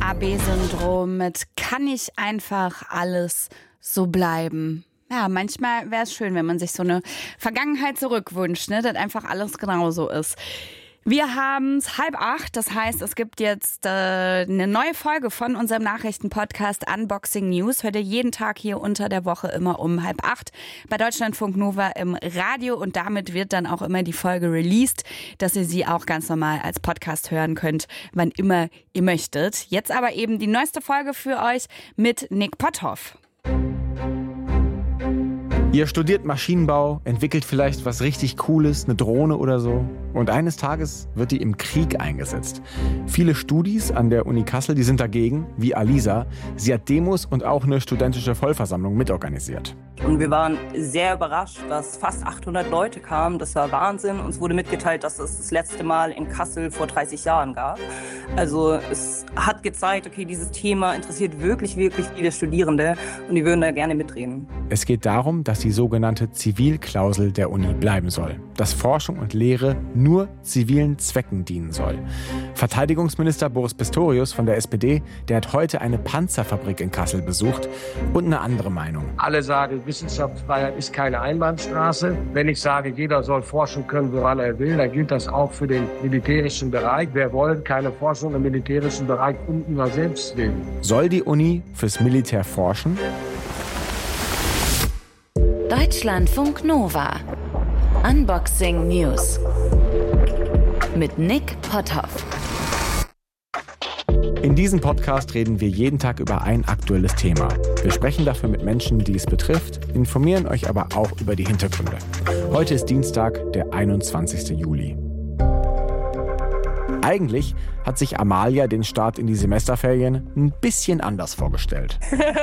AB-Syndrom, mit kann ich einfach alles so bleiben. Ja, manchmal wäre es schön, wenn man sich so eine Vergangenheit zurückwünscht, ne, dass einfach alles genauso ist. Wir haben es 7:30, das heißt, es gibt jetzt eine neue Folge von unserem Nachrichtenpodcast Unboxing News. Hört ihr jeden Tag hier unter der Woche immer um 7:30 bei Deutschlandfunk Nova im Radio und damit wird dann auch immer die Folge released, dass ihr sie auch ganz normal als Podcast hören könnt, wann immer ihr möchtet. Jetzt aber eben die neueste Folge für euch mit Nick Potthoff. Ihr studiert Maschinenbau, entwickelt vielleicht was richtig Cooles, eine Drohne oder so. Und eines Tages wird die im Krieg eingesetzt. Viele Studis an der Uni Kassel, die sind dagegen, wie Alisa. Sie hat Demos und auch eine studentische Vollversammlung mitorganisiert. Und wir waren sehr überrascht, dass fast 800 Leute kamen. Das war Wahnsinn. Uns wurde mitgeteilt, dass es das letzte Mal in Kassel vor 30 Jahren gab. Also es hat gezeigt, okay, dieses Thema interessiert wirklich, wirklich viele Studierende und die würden da gerne mitreden. Es geht darum, dass die sogenannte Zivilklausel der Uni bleiben soll. Dass Forschung und Lehre nur zivilen Zwecken dienen soll. Verteidigungsminister Boris Pistorius von der SPD, der hat heute eine Panzerfabrik in Kassel besucht und eine andere Meinung. Alle sagen, Wissenschaftsfreiheit ist keine Einbahnstraße. Wenn ich sage, jeder soll forschen können, woran er will, dann gilt das auch für den militärischen Bereich. Wir wollen keine Forschung im militärischen Bereich um ihrer selbst willen. Soll die Uni fürs Militär forschen? Deutschlandfunk Nova. Unboxing News. Mit Nick Potthoff. In diesem Podcast reden wir jeden Tag über ein aktuelles Thema. Wir sprechen dafür mit Menschen, die es betrifft, informieren euch aber auch über die Hintergründe. Heute ist Dienstag, der 21. Juli. Eigentlich hat sich Amalia den Start in die Semesterferien ein bisschen anders vorgestellt.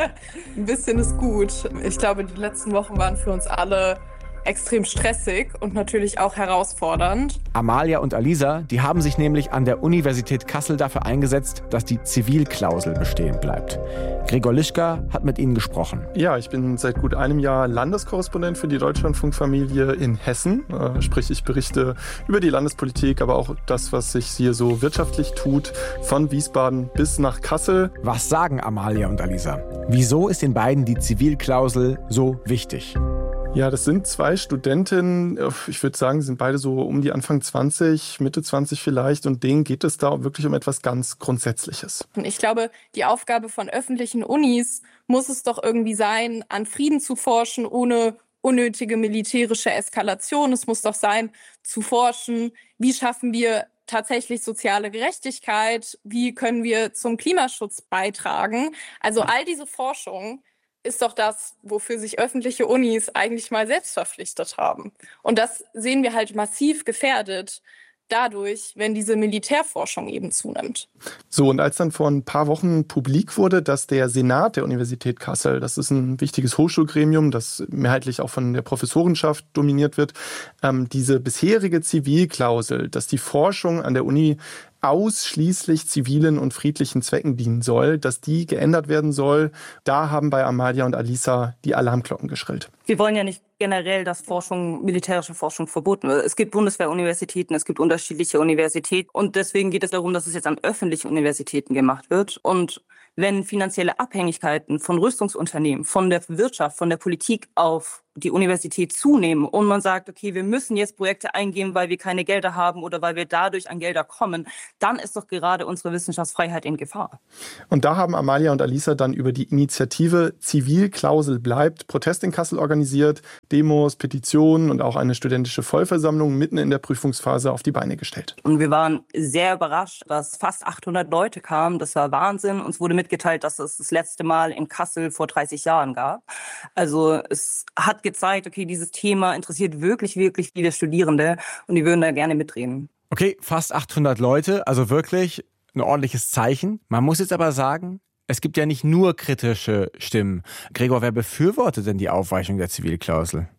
Ein bisschen ist gut. Ich glaube, die letzten Wochen waren für uns alle extrem stressig und natürlich auch herausfordernd. Amalia und Alisa, die haben sich nämlich an der Universität Kassel dafür eingesetzt, dass die Zivilklausel bestehen bleibt. Gregor Lischka hat mit ihnen gesprochen. Ja, ich bin seit gut einem Jahr Landeskorrespondent für die Deutschlandfunkfamilie in Hessen. Sprich, ich berichte über die Landespolitik, aber auch das, was sich hier so wirtschaftlich tut, von Wiesbaden bis nach Kassel. Was sagen Amalia und Alisa? Wieso ist den beiden die Zivilklausel so wichtig? Ja, das sind zwei Studentinnen, ich würde sagen, sind beide so um die Anfang 20, Mitte 20 vielleicht und denen geht es da wirklich um etwas ganz Grundsätzliches. Ich glaube, die Aufgabe von öffentlichen Unis muss es doch irgendwie sein, an Frieden zu forschen, ohne unnötige militärische Eskalation. Es muss doch sein, zu forschen, wie schaffen wir tatsächlich soziale Gerechtigkeit, wie können wir zum Klimaschutz beitragen. Also all diese Forschung ist doch das, wofür sich öffentliche Unis eigentlich mal selbst verpflichtet haben. Und das sehen wir halt massiv gefährdet dadurch, wenn diese Militärforschung eben zunimmt. So, und als dann vor ein paar Wochen publik wurde, dass der Senat der Universität Kassel, das ist ein wichtiges Hochschulgremium, das mehrheitlich auch von der Professorenschaft dominiert wird, diese bisherige Zivilklausel, dass die Forschung an der Uni ausschließlich zivilen und friedlichen Zwecken dienen soll, dass die geändert werden soll, da haben bei Amalia und Alisa die Alarmglocken geschrillt. Wir wollen ja nicht generell, dass militärische Forschung verboten wird. Es gibt Bundeswehruniversitäten, es gibt unterschiedliche Universitäten und deswegen geht es darum, dass es jetzt an öffentlichen Universitäten gemacht wird. Und wenn finanzielle Abhängigkeiten von Rüstungsunternehmen, von der Wirtschaft, von der Politik auf die Universität zunehmen und man sagt, okay, wir müssen jetzt Projekte eingehen, weil wir keine Gelder haben oder weil wir dadurch an Gelder kommen, dann ist doch gerade unsere Wissenschaftsfreiheit in Gefahr. Und da haben Amalia und Alisa dann über die Initiative Zivilklausel bleibt Protest in Kassel organisiert, Demos, Petitionen und auch eine studentische Vollversammlung mitten in der Prüfungsphase auf die Beine gestellt. Und wir waren sehr überrascht, dass fast 800 Leute kamen. Das war Wahnsinn. Uns wurde mitgeteilt, dass es das letzte Mal in Kassel vor 30 Jahren gab. Also es hat gezeigt, okay, dieses Thema interessiert wirklich, wirklich viele Studierende und die würden da gerne mitreden. Okay, fast 800 Leute, also wirklich ein ordentliches Zeichen. Man muss jetzt aber sagen, es gibt ja nicht nur kritische Stimmen. Gregor, wer befürwortet denn die Aufweichung der Zivilklausel?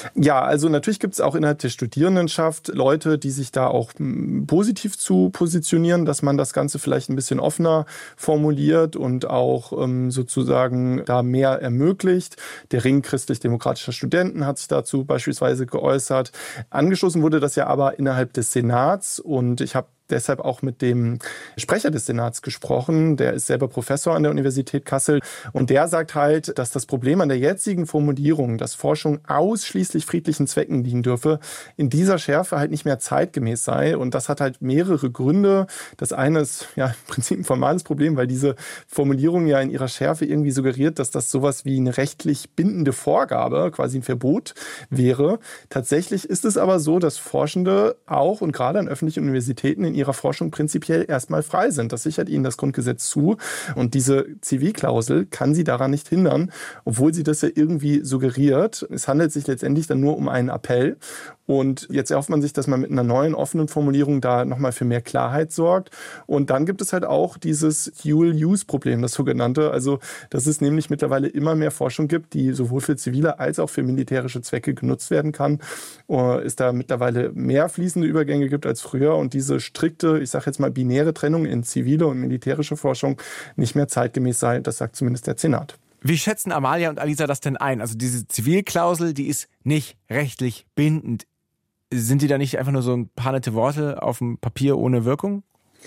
Ja, also natürlich gibt es auch innerhalb der Studierendenschaft Leute, die sich da auch positiv zu positionieren, dass man das Ganze vielleicht ein bisschen offener formuliert und auch sozusagen da mehr ermöglicht. Der Ring christlich-demokratischer Studenten hat sich dazu beispielsweise geäußert. Angestoßen wurde das ja aber innerhalb des Senats und ich habe deshalb auch mit dem Sprecher des Senats gesprochen. Der ist selber Professor an der Universität Kassel. Und der sagt halt, dass das Problem an der jetzigen Formulierung, dass Forschung ausschließlich friedlichen Zwecken dienen dürfe, in dieser Schärfe halt nicht mehr zeitgemäß sei. Und das hat halt mehrere Gründe. Das eine ist ja im Prinzip ein formales Problem, weil diese Formulierung ja in ihrer Schärfe irgendwie suggeriert, dass das sowas wie eine rechtlich bindende Vorgabe, quasi ein Verbot wäre. Tatsächlich ist es aber so, dass Forschende auch und gerade an öffentlichen Universitäten in ihrer Forschung prinzipiell erstmal frei sind. Das sichert ihnen das Grundgesetz zu. Und diese Zivilklausel kann sie daran nicht hindern, obwohl sie das ja irgendwie suggeriert. Es handelt sich letztendlich dann nur um einen Appell. Und jetzt erhofft man sich, dass man mit einer neuen, offenen Formulierung da nochmal für mehr Klarheit sorgt. Und dann gibt es halt auch dieses Dual-Use-Problem, das sogenannte. Also, dass es nämlich mittlerweile immer mehr Forschung gibt, die sowohl für zivile als auch für militärische Zwecke genutzt werden kann. Es da mittlerweile mehr fließende Übergänge gibt als früher und diese strikte, ich sage jetzt mal binäre Trennung in zivile und militärische Forschung nicht mehr zeitgemäß sei. Das sagt zumindest der Senat. Wie schätzen Amalia und Alisa das denn ein? Also diese Zivilklausel, die ist nicht rechtlich bindend. Sind die da nicht einfach nur so ein paar nette Worte auf dem Papier ohne Wirkung?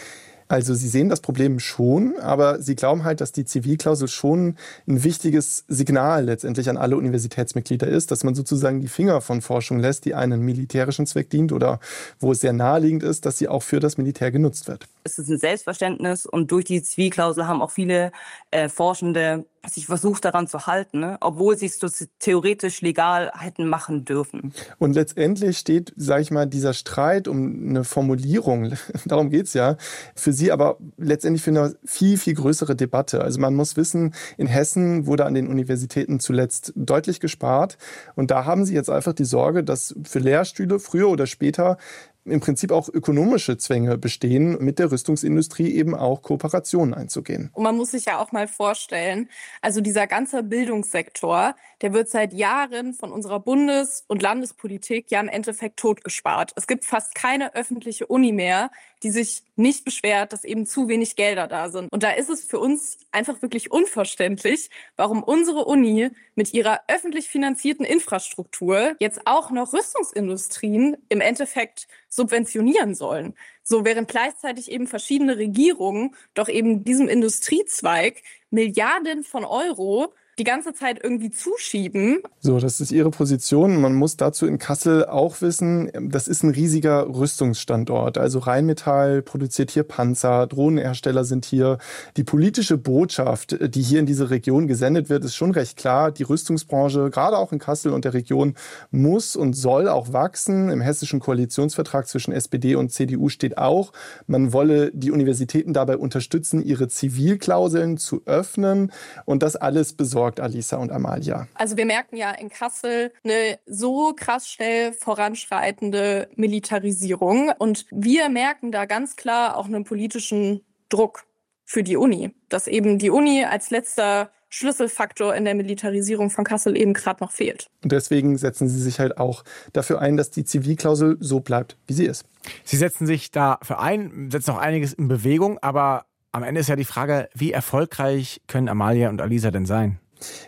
Also sie sehen das Problem schon, aber sie glauben halt, dass die Zivilklausel schon ein wichtiges Signal letztendlich an alle Universitätsmitglieder ist, dass man sozusagen die Finger von Forschung lässt, die einen militärischen Zweck dient oder wo es sehr naheliegend ist, dass sie auch für das Militär genutzt wird. Es ist ein Selbstverständnis und durch die Zivilklausel haben auch viele Forschende sich versucht daran zu halten, ne? Obwohl sie es theoretisch legal hätten machen dürfen. Und letztendlich steht, sage ich mal, dieser Streit um eine Formulierung, darum geht's ja, für sie aber letztendlich für eine viel, viel größere Debatte. Also man muss wissen, in Hessen wurde an den Universitäten zuletzt deutlich gespart und da haben sie jetzt einfach die Sorge, dass für Lehrstühle früher oder später im Prinzip auch ökonomische Zwänge bestehen, mit der Rüstungsindustrie eben auch Kooperationen einzugehen. Und man muss sich ja auch mal vorstellen, also dieser ganze Bildungssektor, der wird seit Jahren von unserer Bundes- und Landespolitik ja im Endeffekt totgespart. Es gibt fast keine öffentliche Uni mehr, die sich nicht beschwert, dass eben zu wenig Gelder da sind. Und da ist es für uns einfach wirklich unverständlich, warum unsere Uni mit ihrer öffentlich finanzierten Infrastruktur jetzt auch noch Rüstungsindustrien im Endeffekt subventionieren sollen. So während gleichzeitig eben verschiedene Regierungen doch eben diesem Industriezweig Milliarden von Euro die ganze Zeit irgendwie zuschieben. So, das ist ihre Position. Man muss dazu in Kassel auch wissen, das ist ein riesiger Rüstungsstandort. Also Rheinmetall produziert hier Panzer, Drohnenhersteller sind hier. Die politische Botschaft, die hier in diese Region gesendet wird, ist schon recht klar. Die Rüstungsbranche, gerade auch in Kassel und der Region, muss und soll auch wachsen. Im hessischen Koalitionsvertrag zwischen SPD und CDU steht auch, man wolle die Universitäten dabei unterstützen, ihre Zivilklauseln zu öffnen und das alles besorgt Alisa und Amalia. Also wir merken ja in Kassel eine so krass schnell voranschreitende Militarisierung und wir merken da ganz klar auch einen politischen Druck für die Uni, dass eben die Uni als letzter Schlüsselfaktor in der Militarisierung von Kassel eben gerade noch fehlt. Und deswegen setzen sie sich halt auch dafür ein, dass die Zivilklausel so bleibt, wie sie ist. Sie setzen sich dafür ein, setzen auch einiges in Bewegung, aber am Ende ist ja die Frage, wie erfolgreich können Amalia und Alisa denn sein?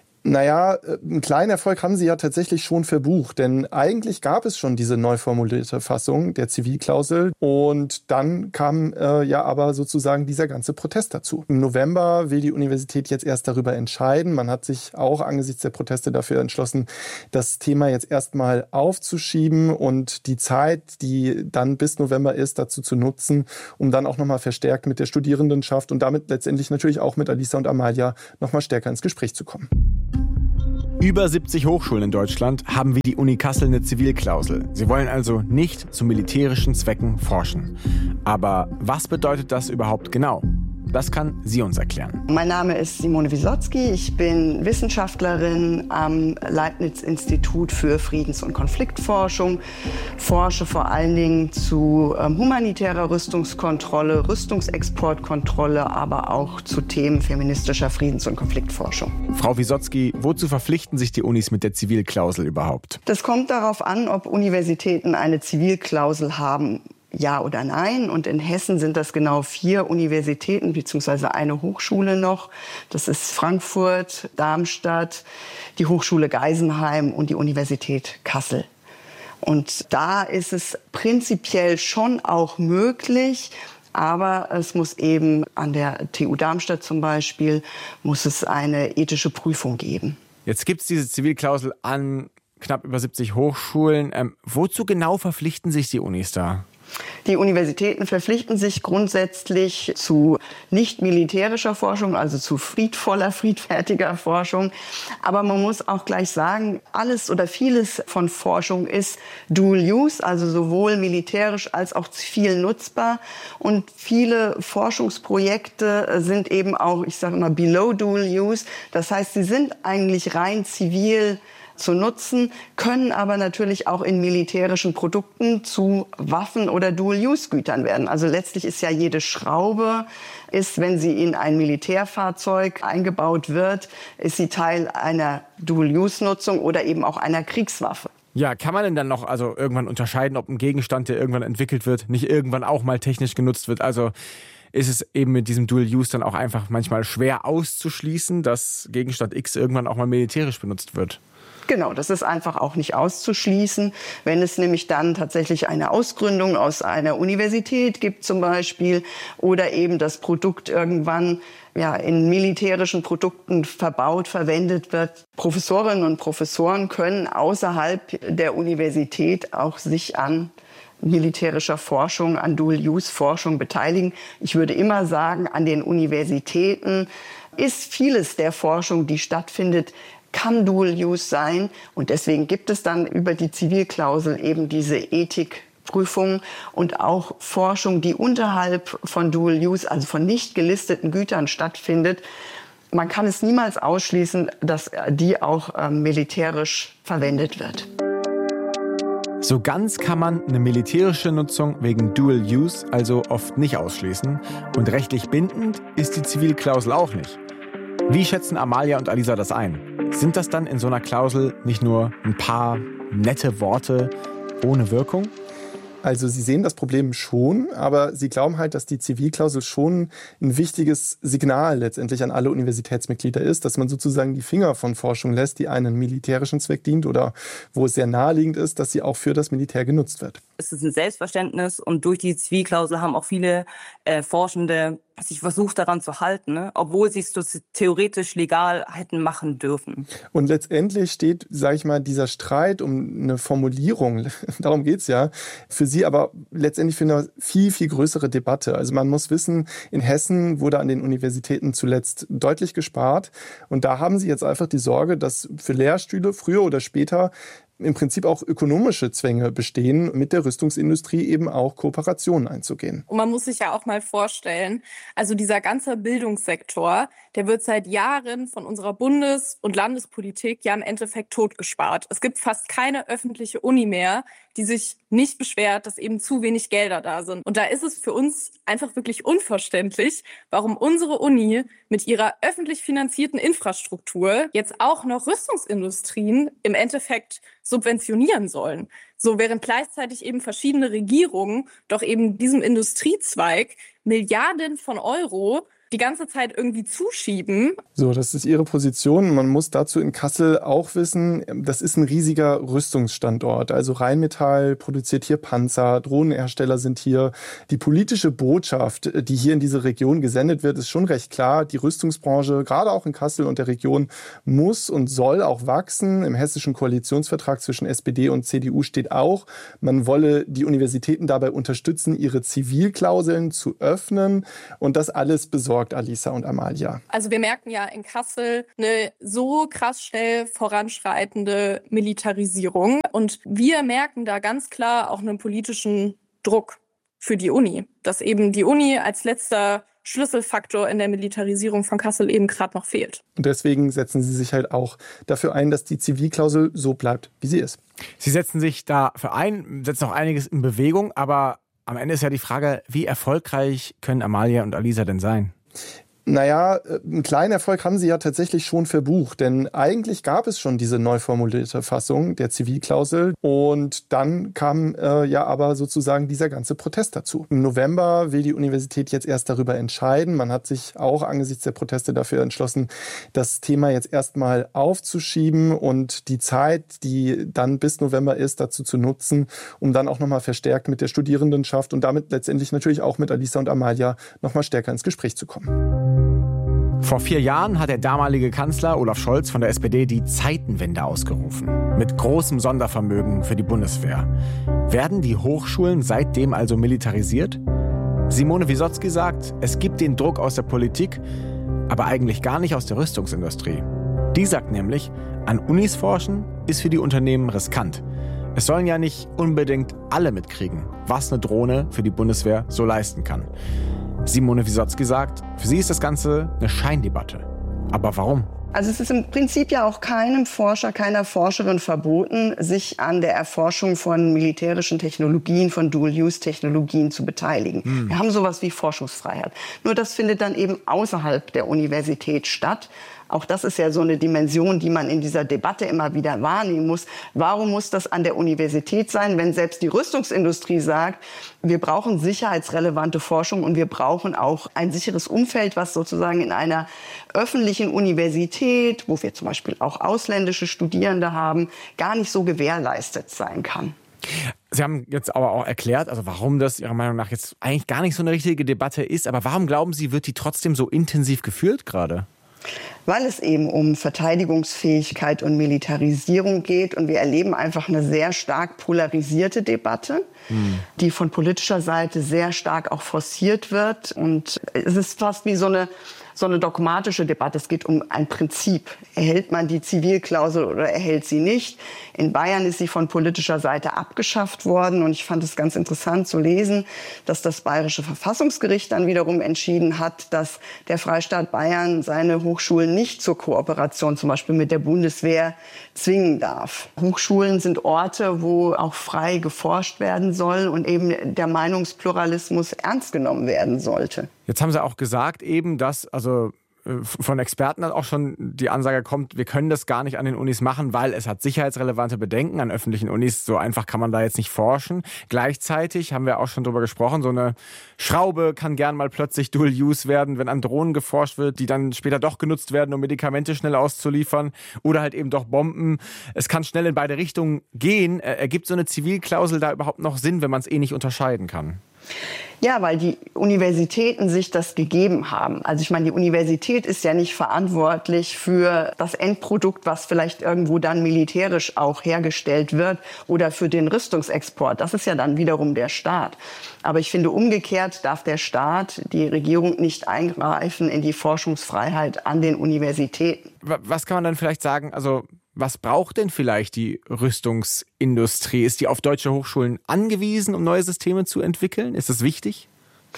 Naja, einen kleinen Erfolg haben sie ja tatsächlich schon verbucht, denn eigentlich gab es schon diese neu formulierte Fassung der Zivilklausel und dann kam ja aber sozusagen dieser ganze Protest dazu. Im November will die Universität jetzt erst darüber entscheiden. Man hat sich auch angesichts der Proteste dafür entschlossen, das Thema jetzt erstmal aufzuschieben und die Zeit, die dann bis November ist, dazu zu nutzen, um dann auch nochmal verstärkt mit der Studierendenschaft und damit letztendlich natürlich auch mit Alisa und Amalia nochmal stärker ins Gespräch zu kommen. Über 70 Hochschulen in Deutschland haben wie die Uni Kassel eine Zivilklausel. Sie wollen also nicht zu militärischen Zwecken forschen. Aber was bedeutet das überhaupt genau? Das kann sie uns erklären. Mein Name ist Simone Wisotzki. Ich bin Wissenschaftlerin am Leibniz-Institut für Friedens- und Konfliktforschung. Forsche vor allen Dingen zu humanitärer Rüstungskontrolle, Rüstungsexportkontrolle, aber auch zu Themen feministischer Friedens- und Konfliktforschung. Frau Wisotzki, wozu verpflichten sich die Unis mit der Zivilklausel überhaupt? Das kommt darauf an, ob Universitäten eine Zivilklausel haben. Ja oder nein. Und in Hessen sind das genau 4 Universitäten bzw. eine Hochschule noch. Das ist Frankfurt, Darmstadt, die Hochschule Geisenheim und die Universität Kassel. Und da ist es prinzipiell schon auch möglich, aber es muss eben an der TU Darmstadt zum Beispiel, muss es eine ethische Prüfung geben. Jetzt gibt es diese Zivilklausel an knapp über 70 Hochschulen. Wozu genau verpflichten sich die Unis da? Die Universitäten verpflichten sich grundsätzlich zu nicht militärischer Forschung, also zu friedfertiger Forschung. Aber man muss auch gleich sagen, alles oder vieles von Forschung ist Dual Use, also sowohl militärisch als auch zivil nutzbar. Und viele Forschungsprojekte sind eben auch, ich sage immer, below Dual Use. Das heißt, sie sind eigentlich rein zivil zu nutzen, können aber natürlich auch in militärischen Produkten zu Waffen- oder Dual-Use-Gütern werden. Also letztlich ist ja jede Schraube, wenn sie in ein Militärfahrzeug eingebaut wird, ist sie Teil einer Dual-Use-Nutzung oder eben auch einer Kriegswaffe. Ja, kann man denn dann noch irgendwann unterscheiden, ob ein Gegenstand, der irgendwann entwickelt wird, nicht irgendwann auch mal technisch genutzt wird? Also ist es eben mit diesem Dual-Use dann auch einfach manchmal schwer auszuschließen, dass Gegenstand X irgendwann auch mal militärisch benutzt wird? Genau, das ist einfach auch nicht auszuschließen. Wenn es nämlich dann tatsächlich eine Ausgründung aus einer Universität gibt zum Beispiel oder eben das Produkt irgendwann in militärischen Produkten verwendet wird. Professorinnen und Professoren können außerhalb der Universität auch sich an militärischer Forschung, an Dual-Use-Forschung beteiligen. Ich würde immer sagen, an den Universitäten ist vieles der Forschung, die stattfindet, kann Dual-Use sein. Und deswegen gibt es dann über die Zivilklausel eben diese Ethikprüfung und auch Forschung, die unterhalb von Dual-Use, also von nicht gelisteten Gütern stattfindet. Man kann es niemals ausschließen, dass die auch militärisch verwendet wird. So ganz kann man eine militärische Nutzung wegen Dual Use also oft nicht ausschließen. Und rechtlich bindend ist die Zivilklausel auch nicht. Wie schätzen Amalia und Alisa das ein? Sind das dann in so einer Klausel nicht nur ein paar nette Worte ohne Wirkung? Also Sie sehen das Problem schon, aber Sie glauben halt, dass die Zivilklausel schon ein wichtiges Signal letztendlich an alle Universitätsmitglieder ist, dass man sozusagen die Finger von Forschung lässt, die einen militärischen Zweck dient oder wo es sehr naheliegend ist, dass sie auch für das Militär genutzt wird. Es ist ein Selbstverständnis und durch die Zivilklausel haben auch viele Forschende sich versucht daran zu halten, ne? Obwohl sie es so theoretisch legal hätten machen dürfen. Und letztendlich steht, sage ich mal, dieser Streit um eine Formulierung, darum geht's ja, für sie aber letztendlich für eine viel, viel größere Debatte. Also man muss wissen, in Hessen wurde an den Universitäten zuletzt deutlich gespart und da haben sie jetzt einfach die Sorge, dass für Lehrstühle früher oder später im Prinzip auch ökonomische Zwänge bestehen, mit der Rüstungsindustrie eben auch Kooperationen einzugehen. Und man muss sich ja auch mal vorstellen, also dieser ganze Bildungssektor, der wird seit Jahren von unserer Bundes- und Landespolitik ja im Endeffekt totgespart. Es gibt fast keine öffentliche Uni mehr, die sich nicht beschwert, dass eben zu wenig Gelder da sind. Und da ist es für uns einfach wirklich unverständlich, warum unsere Uni mit ihrer öffentlich finanzierten Infrastruktur jetzt auch noch Rüstungsindustrien im Endeffekt subventionieren sollen. So während gleichzeitig eben verschiedene Regierungen doch eben diesem Industriezweig Milliarden von Euro die ganze Zeit irgendwie zuschieben. So, das ist ihre Position. Man muss dazu in Kassel auch wissen, das ist ein riesiger Rüstungsstandort. Also Rheinmetall produziert hier Panzer, Drohnenhersteller sind hier. Die politische Botschaft, die hier in diese Region gesendet wird, ist schon recht klar. Die Rüstungsbranche, gerade auch in Kassel und der Region, muss und soll auch wachsen. Im hessischen Koalitionsvertrag zwischen SPD und CDU steht auch, man wolle die Universitäten dabei unterstützen, ihre Zivilklauseln zu öffnen. Und das alles besorgt Alisa und Amalia. Also wir merken ja in Kassel eine so krass schnell voranschreitende Militarisierung. Und wir merken da ganz klar auch einen politischen Druck für die Uni. Dass eben die Uni als letzter Schlüsselfaktor in der Militarisierung von Kassel eben gerade noch fehlt. Und deswegen setzen Sie sich halt auch dafür ein, dass die Zivilklausel so bleibt, wie sie ist. Sie setzen sich dafür ein, setzen auch einiges in Bewegung, aber am Ende ist ja die Frage, wie erfolgreich können Amalia und Alisa denn sein? Naja, einen kleinen Erfolg haben sie ja tatsächlich schon verbucht, denn eigentlich gab es schon diese neu formulierte Fassung der Zivilklausel und dann kam ja aber sozusagen dieser ganze Protest dazu. Im November will die Universität jetzt erst darüber entscheiden. Man hat sich auch angesichts der Proteste dafür entschlossen, das Thema jetzt erstmal aufzuschieben und die Zeit, die dann bis November ist, dazu zu nutzen, um dann auch nochmal verstärkt mit der Studierendenschaft und damit letztendlich natürlich auch mit Alisa und Amalia nochmal stärker ins Gespräch zu kommen. Vor 4 Jahren hat der damalige Kanzler Olaf Scholz von der SPD die Zeitenwende ausgerufen. Mit großem Sondervermögen für die Bundeswehr. Werden die Hochschulen seitdem also militarisiert? Simone Wiesotzky sagt, es gibt den Druck aus der Politik, aber eigentlich gar nicht aus der Rüstungsindustrie. Die sagt nämlich, an Unis forschen ist für die Unternehmen riskant. Es sollen ja nicht unbedingt alle mitkriegen, was eine Drohne für die Bundeswehr so leisten kann. Simone Wiesotzky sagt, für sie ist das Ganze eine Scheindebatte. Aber warum? Also es ist im Prinzip ja auch keinem Forscher, keiner Forscherin verboten, sich an der Erforschung von militärischen Technologien, von Dual-Use-Technologien zu beteiligen. Wir haben sowas wie Forschungsfreiheit. Nur das findet dann eben außerhalb der Universität statt. Auch das ist ja so eine Dimension, die man in dieser Debatte immer wieder wahrnehmen muss. Warum muss das an der Universität sein, wenn selbst die Rüstungsindustrie sagt, wir brauchen sicherheitsrelevante Forschung und wir brauchen auch ein sicheres Umfeld, was sozusagen in einer öffentlichen Universität, wo wir zum Beispiel auch ausländische Studierende haben, gar nicht so gewährleistet sein kann. Sie haben jetzt aber auch erklärt, also warum das Ihrer Meinung nach jetzt eigentlich gar nicht so eine richtige Debatte ist. Aber warum glauben Sie, wird die trotzdem so intensiv geführt gerade? Weil es eben um Verteidigungsfähigkeit und Militarisierung geht. Und wir erleben einfach eine sehr stark polarisierte Debatte, die von politischer Seite sehr stark auch forciert wird. Und es ist fast wie so eine dogmatische Debatte. Es geht um ein Prinzip. Erhält man die Zivilklausel oder erhält sie nicht? In Bayern ist sie von politischer Seite abgeschafft worden. Und ich fand es ganz interessant zu lesen, dass das Bayerische Verfassungsgericht dann wiederum entschieden hat, dass der Freistaat Bayern seine Hochschulen nicht zur Kooperation zum Beispiel mit der Bundeswehr zwingen darf. Hochschulen sind Orte, wo auch frei geforscht werden soll und eben der Meinungspluralismus ernst genommen werden sollte. Jetzt haben Sie auch gesagt eben, dass also von Experten dann auch schon die Ansage kommt, wir können das gar nicht an den Unis machen, weil es hat sicherheitsrelevante Bedenken an öffentlichen Unis. So einfach kann man da jetzt nicht forschen. Gleichzeitig haben wir auch schon drüber gesprochen, so eine Schraube kann gern mal plötzlich Dual-Use werden, wenn an Drohnen geforscht wird, die dann später doch genutzt werden, um Medikamente schnell auszuliefern oder halt eben doch Bomben. Es kann schnell in beide Richtungen gehen. Ergibt so eine Zivilklausel da überhaupt noch Sinn, wenn man es nicht unterscheiden kann? Ja, weil die Universitäten sich das gegeben haben. Also ich meine, die Universität ist ja nicht verantwortlich für das Endprodukt, was vielleicht irgendwo dann militärisch auch hergestellt wird oder für den Rüstungsexport. Das ist ja dann wiederum der Staat. Aber ich finde, umgekehrt darf der Staat, die Regierung nicht eingreifen in die Forschungsfreiheit an den Universitäten. Was kann man dann vielleicht sagen, also was braucht denn vielleicht die Rüstungsindustrie? Ist die auf deutsche Hochschulen angewiesen, um neue Systeme zu entwickeln? Ist das wichtig?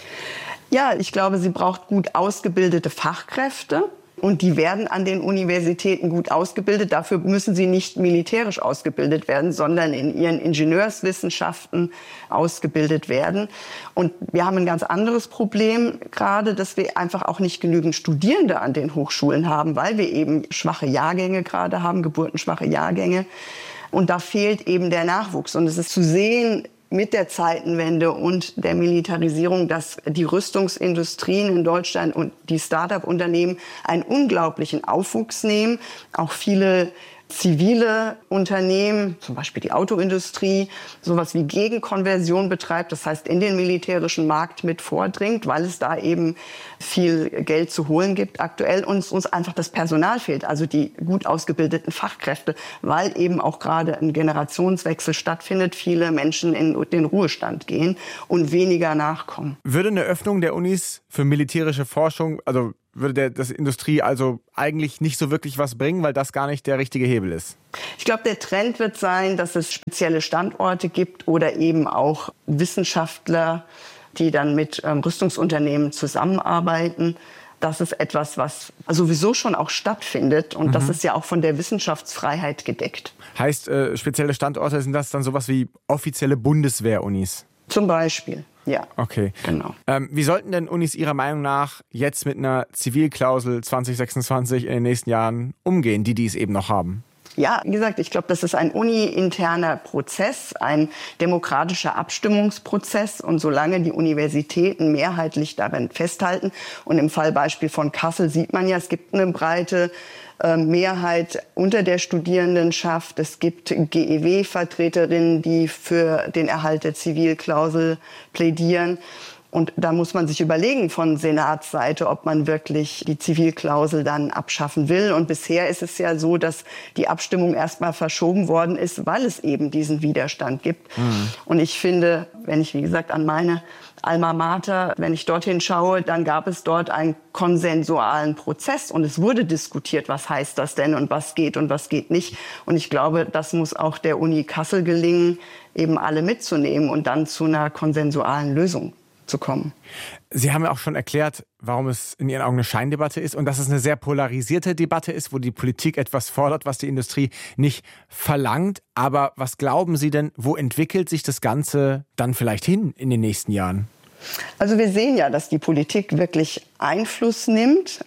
Ja, ich glaube, sie braucht gut ausgebildete Fachkräfte. Und die werden an den Universitäten gut ausgebildet. Dafür müssen sie nicht militärisch ausgebildet werden, sondern in ihren Ingenieurswissenschaften ausgebildet werden. Und wir haben ein ganz anderes Problem gerade, dass wir einfach auch nicht genügend Studierende an den Hochschulen haben, weil wir eben schwache Jahrgänge gerade haben, geburtenschwache Jahrgänge. Und da fehlt eben der Nachwuchs. Und es ist zu sehen, mit der Zeitenwende und der Militarisierung, dass die Rüstungsindustrien in Deutschland und die Start-up-Unternehmen einen unglaublichen Aufwuchs nehmen. Auch viele zivile Unternehmen, zum Beispiel die Autoindustrie, sowas wie Gegenkonversion betreibt, das heißt in den militärischen Markt mit vordringt, weil es da eben viel Geld zu holen gibt aktuell und uns einfach das Personal fehlt, also die gut ausgebildeten Fachkräfte, weil eben auch gerade ein Generationswechsel stattfindet, viele Menschen in den Ruhestand gehen und weniger nachkommen. Würde eine Öffnung der Unis für militärische Forschung, also würde das Industrie also eigentlich nicht so wirklich was bringen, weil das gar nicht der richtige Hebel ist? Ich glaube, der Trend wird sein, dass es spezielle Standorte gibt oder eben auch Wissenschaftler, die dann mit Rüstungsunternehmen zusammenarbeiten. Das ist etwas, was sowieso schon auch stattfindet und das ist ja auch von der Wissenschaftsfreiheit gedeckt. Heißt, spezielle Standorte, sind das dann sowas wie offizielle Bundeswehrunis? Zum Beispiel, ja. Okay. Genau. Wie sollten denn Unis Ihrer Meinung nach jetzt mit einer Zivilklausel 2026 in den nächsten Jahren umgehen, die es eben noch haben? Ja, wie gesagt, ich glaube, das ist ein uni-interner Prozess, ein demokratischer Abstimmungsprozess. Und solange die Universitäten mehrheitlich daran festhalten, und im Fallbeispiel von Kassel sieht man ja, es gibt eine breite Mehrheit unter der Studierendenschaft. Es gibt GEW-Vertreterinnen, die für den Erhalt der Zivilklausel plädieren. Und da muss man sich überlegen von Senatsseite, ob man wirklich die Zivilklausel dann abschaffen will. Und bisher ist es ja so, dass die Abstimmung erstmal verschoben worden ist, weil es eben diesen Widerstand gibt. Und ich finde, wenn ich, wie gesagt, an meine Alma Mater, wenn ich dorthin schaue, dann gab es dort einen konsensualen Prozess und es wurde diskutiert, was heißt das denn und was geht nicht. Und ich glaube, das muss auch der Uni Kassel gelingen, eben alle mitzunehmen und dann zu einer konsensualen Lösung zu kommen. Sie haben ja auch schon erklärt, warum es in Ihren Augen eine Scheindebatte ist und dass es eine sehr polarisierte Debatte ist, wo die Politik etwas fordert, was die Industrie nicht verlangt. Aber was glauben Sie denn, wo entwickelt sich das Ganze dann vielleicht hin in den nächsten Jahren? Also wir sehen ja, dass die Politik wirklich Einfluss nimmt,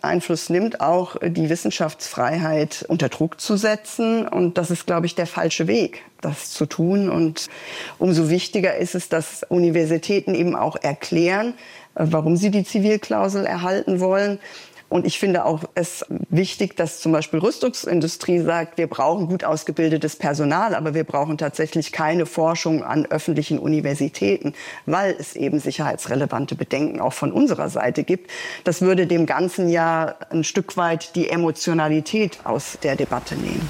auch die Wissenschaftsfreiheit unter Druck zu setzen. Und das ist, glaube ich, der falsche Weg, das zu tun. Und umso wichtiger ist es, dass Universitäten eben auch erklären, warum sie die Zivilklausel erhalten wollen. Und ich finde auch es wichtig, dass zum Beispiel Rüstungsindustrie sagt, wir brauchen gut ausgebildetes Personal, aber wir brauchen tatsächlich keine Forschung an öffentlichen Universitäten, weil es eben sicherheitsrelevante Bedenken auch von unserer Seite gibt. Das würde dem Ganzen ja ein Stück weit die Emotionalität aus der Debatte nehmen.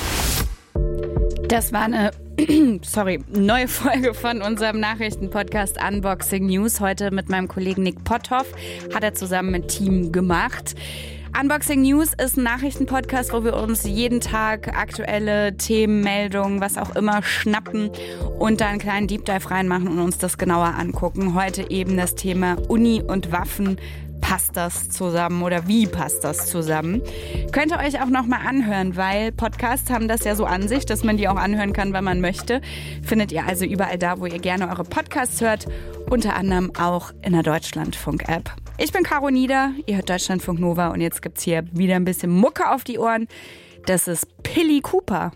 Das war eine neue Folge von unserem Nachrichtenpodcast Unboxing News. Heute mit meinem Kollegen Nick Potthoff. Hat er zusammen mit Team gemacht. Unboxing News ist ein Nachrichtenpodcast, wo wir uns jeden Tag aktuelle Themen, Meldungen, was auch immer schnappen und da einen kleinen Deep Dive reinmachen und uns das genauer angucken. Heute eben das Thema Uni und Waffen. Passt das zusammen oder wie passt das zusammen? Könnt ihr euch auch nochmal anhören, weil Podcasts haben das ja so an sich, dass man die auch anhören kann, wenn man möchte. Findet ihr also überall da, wo ihr gerne eure Podcasts hört, unter anderem auch in der Deutschlandfunk-App. Ich bin Caro Nieder, ihr hört Deutschlandfunk Nova und jetzt gibt's hier wieder ein bisschen Mucke auf die Ohren. Das ist Pilly Cooper.